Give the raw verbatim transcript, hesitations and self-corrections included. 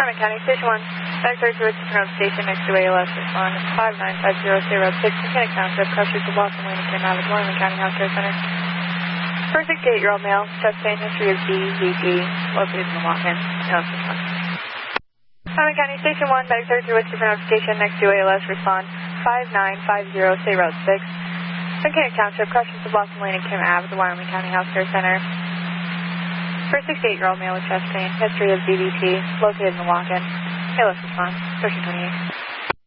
Wyoming County, Station one, back thirty to Richmond Station next to A L S, respond five nine five zero, State Road six, Mechanic Township, Custer to Boston Lane, and came out of Wyoming County Health Care Center. For a sixty-eight-year-old male, chest pain, history of D V T, located in the walk-in. No, respond. Wyoming County, Station one, back thirty to Richmond Station next to A L S, respond five nine five zero, State Road six, Mechanic Township, Custer to Boston Lane, and Kim Ave, the Wyoming County Health Care Center. For a sixty-eight-year-old male with chest pain, history of D V T, located in the walk-in. A L S response, thirteen twenty-eight.